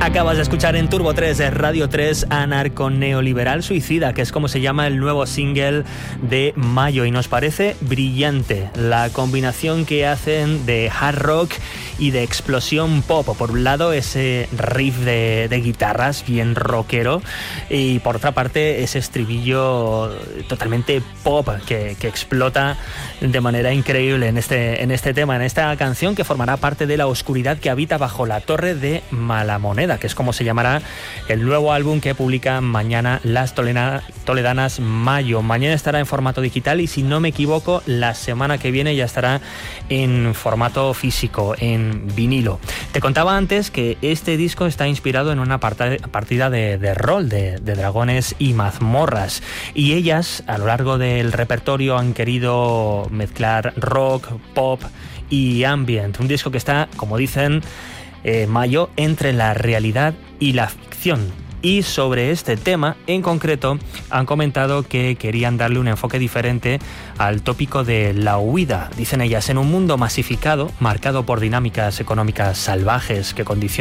Acabas de escuchar en Turbo 3 de Radio 3 Anarco Neoliberal Suicida, que es como se llama el nuevo single de Mayo, y nos parece brillante la combinación que hacen de hard rock y de explosión pop. Por un lado ese riff de guitarras bien rockero y por otra parte ese estribillo totalmente pop que explota de manera increíble en este tema, en esta canción que formará parte de la oscuridad que habita bajo la torre de Malamoneda, que es como se llamará el nuevo álbum que publican mañana las toledanas Mayo. Mañana estará en formato digital y, si no me equivoco, la semana que viene ya estará en formato físico, en vinilo. Te contaba antes que este disco está inspirado en una partida de rol de dragones y mazmorras, y ellas a lo largo del repertorio han querido mezclar rock, pop y ambient. Un disco que está, como dicen Mayo, entre la realidad y la ficción. Y sobre este tema en concreto han comentado que querían darle un enfoque diferente al tópico de la huida. Dicen ellas, en un mundo masificado, marcado por dinámicas económicas salvajes que condicionan